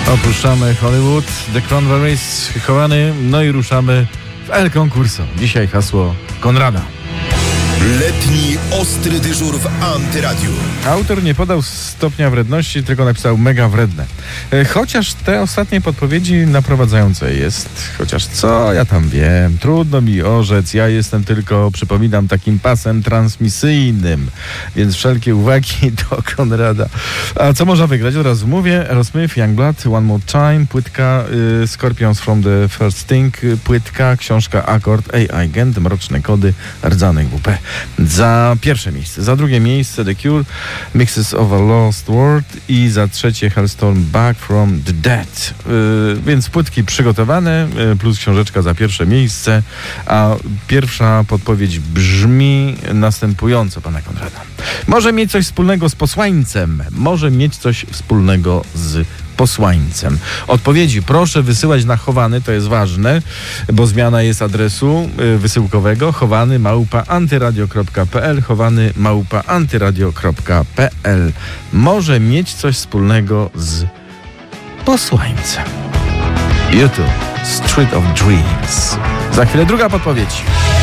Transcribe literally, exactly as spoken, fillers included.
Opuszczamy Hollywood, The Cranberries, chowany, no i ruszamy w El Concurso. Dzisiaj hasło Konrada. Letni ostry dyżur w Antyradiu. Autor nie podał stopnia wredności, tylko napisał mega wredne. Chociaż te ostatnie podpowiedzi naprowadzające jest. Chociaż co ja tam wiem, trudno mi orzec. Ja jestem tylko, przypominam, takim pasem transmisyjnym. Więc wszelkie uwagi do Konrada. A co można wygrać? Od razu mówię. Aerosmith, Youngblood, One More Time, płytka y, Scorpions from the First Thing, płytka, książka Akord, A I Gent, Mroczne Kody, Rdzanek W P. Za pierwsze miejsce. Za drugie miejsce The Cure, Mixes of a Lost World i za trzecie Hellstorm, Back from the Dead. Yy, więc płytki przygotowane, yy, plus książeczka za pierwsze miejsce, a pierwsza podpowiedź brzmi następująco, pana Konrada. Może mieć coś wspólnego z posłańcem. Może mieć coś wspólnego z posłańcem. Odpowiedzi proszę wysyłać na chowany, to jest ważne, bo zmiana jest adresu y, wysyłkowego chowany małpa antyradio kropka p l chowany małpa antyradio kropka p l. Może mieć coś wspólnego z posłańcem. YouTube, Street of Dreams. Za chwilę druga podpowiedź.